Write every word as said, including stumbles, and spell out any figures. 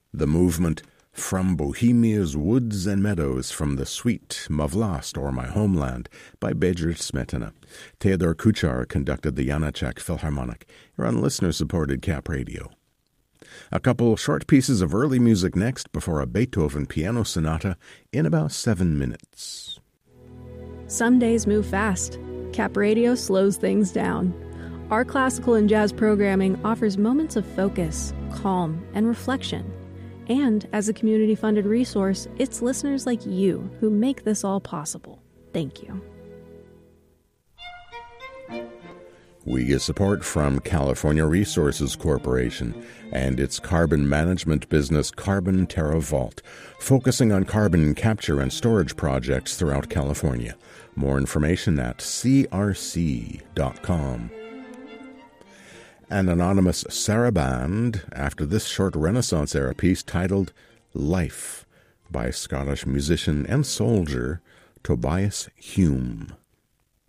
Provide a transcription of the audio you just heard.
The movement From Bohemia's Woods and Meadows, from the Suite Mavlast, or My Homeland, by Bedřich Smetana. Theodor Kuchar conducted the Janacek Philharmonic. You're on listener-supported Cap Radio. A couple short pieces of early music next before a Beethoven piano sonata in about seven minutes. Some days move fast. Cap Radio slows things down. Our classical and jazz programming offers moments of focus, calm, and reflection. And as a community-funded resource, it's listeners like you who make this all possible. Thank you. We get support from California Resources Corporation and its carbon management business Carbon Terra Vault, focusing on carbon capture and storage projects throughout California. More information at c r c dot com. An anonymous saraband after this short Renaissance-era piece titled Life by Scottish musician and soldier Tobias Hume.